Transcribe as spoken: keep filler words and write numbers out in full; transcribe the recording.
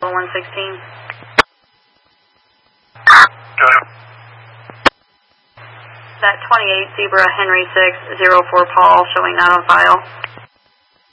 Bravo one sixteen. Gotcha. That twenty-eight Zebra Henry six zero four Paul showing not on file.